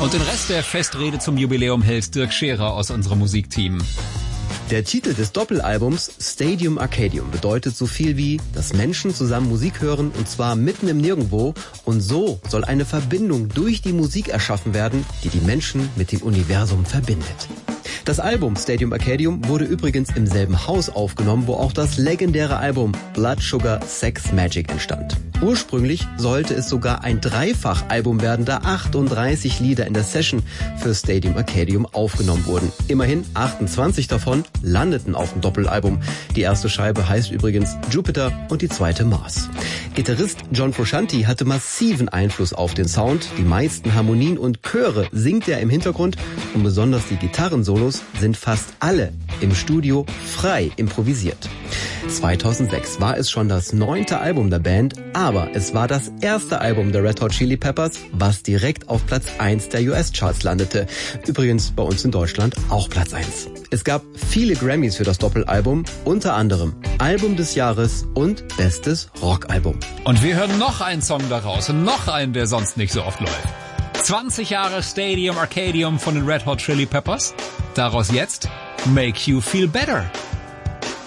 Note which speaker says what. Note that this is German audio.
Speaker 1: Und den Rest der Festrede zum Jubiläum hält Dirk Scherer aus unserem Musikteam.
Speaker 2: Der Titel des Doppelalbums Stadium Arcadium bedeutet so viel wie, dass Menschen zusammen Musik hören und zwar mitten im Nirgendwo, und so soll eine Verbindung durch die Musik erschaffen werden, die die Menschen mit dem Universum verbindet. Das Album Stadium Arcadium wurde übrigens im selben Haus aufgenommen, wo auch das legendäre Album Blood Sugar Sex Magik entstand. Ursprünglich sollte es sogar ein Dreifach-Album werden, da 38 Lieder in der Session für Stadium Arcadium aufgenommen wurden. Immerhin 28 davon landeten auf dem Doppelalbum. Die erste Scheibe heißt übrigens Jupiter und die zweite Mars. Gitarrist John Frusciante hatte massiven Einfluss auf den Sound. Die meisten Harmonien und Chöre singt er im Hintergrund und besonders die Gitarrensolos sind fast alle im Studio frei improvisiert. 2006 war es schon das 9. Album der Band, aber es war das erste Album der Red Hot Chili Peppers, was direkt auf Platz 1 der US-Charts landete. Übrigens bei uns in Deutschland auch Platz 1. Es gab viele Grammys für das Doppelalbum, unter anderem Album des Jahres und Bestes Rockalbum.
Speaker 1: Und wir hören noch einen Song daraus, noch einen, der sonst nicht so oft läuft. 20 Jahre Stadium Arcadium von den Red Hot Chili Peppers. Daraus jetzt Make You Feel Better.